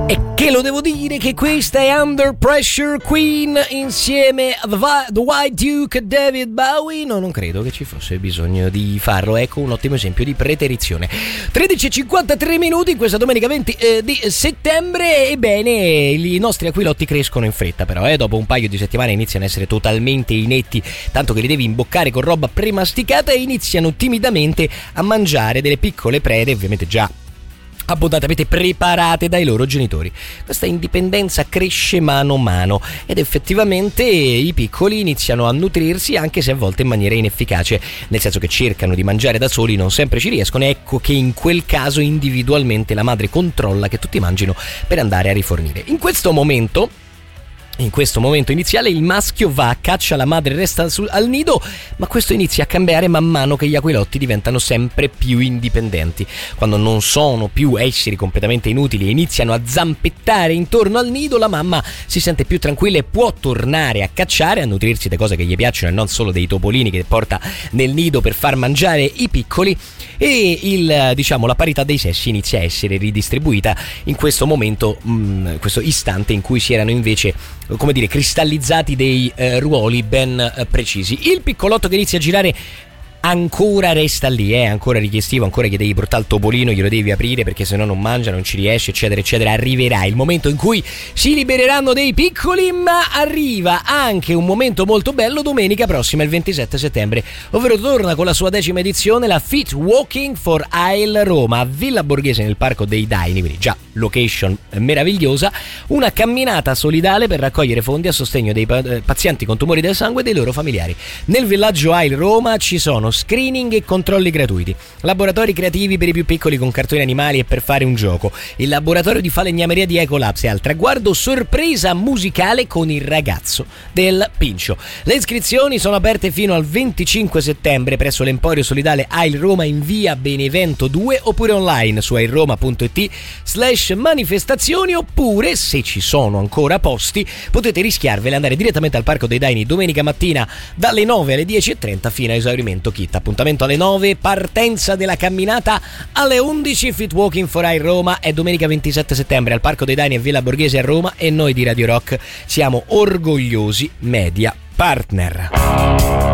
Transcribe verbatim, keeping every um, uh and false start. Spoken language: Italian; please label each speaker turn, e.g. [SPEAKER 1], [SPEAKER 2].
[SPEAKER 1] E che lo devo dire che questa è Under Pressure Queen insieme a The, Vi- The White Duke e David Bowie. No, non credo che ci fosse bisogno di farlo. Ecco un ottimo esempio di preterizione. tredici e cinquantatré minuti in questa domenica venti eh, di settembre. Ebbene, i nostri aquilotti crescono in fretta però, eh. Dopo un paio di settimane iniziano a essere totalmente inetti, tanto che li devi imboccare con roba premasticata, e iniziano timidamente a mangiare delle piccole prede, ovviamente già abbondantemente preparate dai loro genitori. Questa indipendenza cresce mano a mano ed effettivamente i piccoli iniziano a nutrirsi, anche se a volte in maniera inefficace, nel senso che cercano di mangiare da soli, non sempre ci riescono. Ecco che in quel caso individualmente la madre controlla che tutti mangino per andare a rifornire. In questo momento In questo momento iniziale il maschio va a caccia, la madre resta sul, al nido, ma questo inizia a cambiare man mano che gli aquilotti diventano sempre più indipendenti. Quando non sono più esseri completamente inutili e iniziano a zampettare intorno al nido, la mamma si sente più tranquilla e può tornare a cacciare, a nutrirsi di cose che gli piacciono e non solo dei topolini che porta nel nido per far mangiare i piccoli, e il, diciamo, la parità dei sessi inizia a essere ridistribuita in questo momento, mh, questo istante in cui si erano invece, come dire, cristallizzati dei eh, ruoli ben eh, precisi. Il piccolotto che inizia a girare ancora resta lì, è eh, ancora richiestivo, ancora che devi portare il topolino, glielo devi aprire perché se no non mangia, non ci riesce, eccetera eccetera. Arriverà il momento in cui si libereranno dei piccoli, ma arriva anche un momento molto bello domenica prossima, il ventisette settembre, ovvero torna con la sua decima edizione la Fit Walking for Isle Roma a Villa Borghese nel Parco dei Daini, quindi già location meravigliosa, una camminata solidale per raccogliere fondi a sostegno dei pazienti con tumori del sangue e dei loro familiari. Nel villaggio Isle Roma ci sono screening e controlli gratuiti, laboratori creativi per i più piccoli con cartoni animali e per fare un gioco, il laboratorio di falegnameria di Ecolabs e al traguardo sorpresa musicale con il ragazzo del Pincio. Le iscrizioni sono aperte fino al venticinque settembre presso l'Emporio Solidale Isle Roma in via Benevento due, oppure online su ailroma.it slash manifestazioni, oppure, se ci sono ancora posti, potete rischiarvele e andare direttamente al Parco dei Daini domenica mattina dalle nove alle dieci e trenta fino a esaurimento kit. Appuntamento alle nove, partenza della camminata alle undici. Fit Walking for Isle Roma è domenica ventisette settembre al Parco dei Daini a Villa Borghese a Roma, e noi di Radio Rock siamo orgogliosi media partner.